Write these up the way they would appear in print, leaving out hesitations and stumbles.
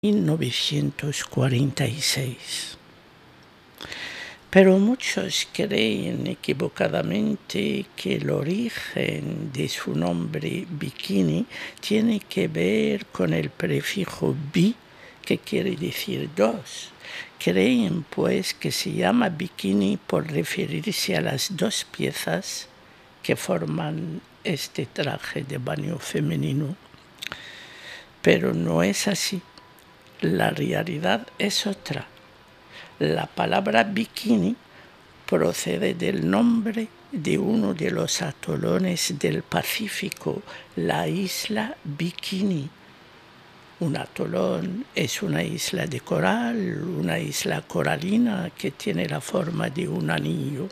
1946. Pero muchos creen equivocadamente que el origen de su nombre bikini tiene que ver con el prefijo bi, que quiere decir dos. Creen pues que se llama bikini por referirse a las dos piezas que forman este traje de baño femenino. Pero no es así. La realidad es otra. La palabra bikini procede del nombre de uno de los atolones del Pacífico, la isla Bikini. Un atolón es una isla de coral, una isla coralina que tiene la forma de un anillo.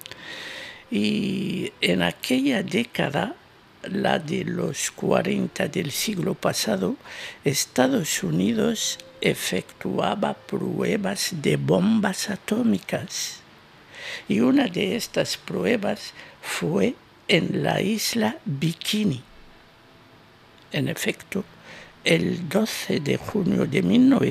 Y en aquella década, la de los 40 del siglo pasado, Estados Unidos efectuaba pruebas de bombas atómicas. Y una de estas pruebas fue en la isla Bikini. En efecto, el 12 de junio de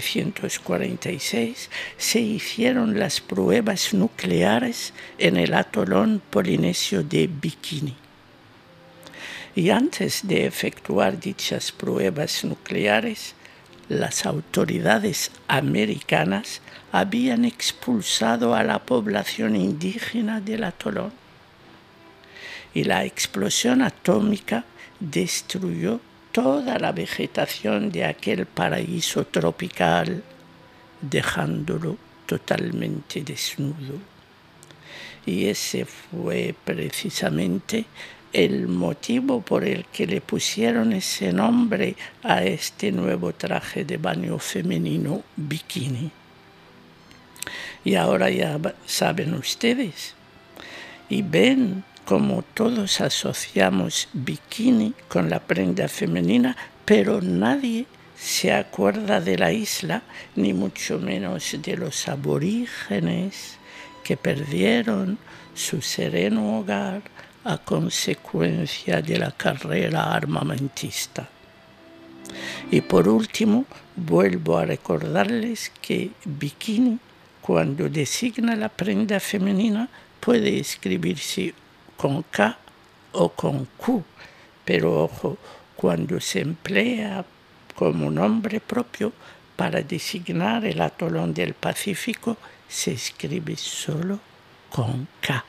1946 se hicieron las pruebas nucleares en el atolón polinesio de Bikini. Y antes de efectuar dichas pruebas nucleares, las autoridades americanas habían expulsado a la población indígena del atolón. Y la explosión atómica destruyó toda la vegetación de aquel paraíso tropical, dejándolo totalmente desnudo. Y ese fue precisamente el motivo por el que le pusieron ese nombre a este nuevo traje de baño femenino bikini. Y ahora ya saben ustedes y ven cómo todos asociamos bikini con la prenda femenina, pero nadie se acuerda de la isla, ni mucho menos de los aborígenes que perdieron su sereno hogar a consecuencia de la carrera armamentista. Y por último, vuelvo a recordarles que bikini, cuando designa la prenda femenina, puede escribirse con K o con Q, pero ojo, cuando se emplea como nombre propio para designar el atolón del Pacífico, se escribe solo con K.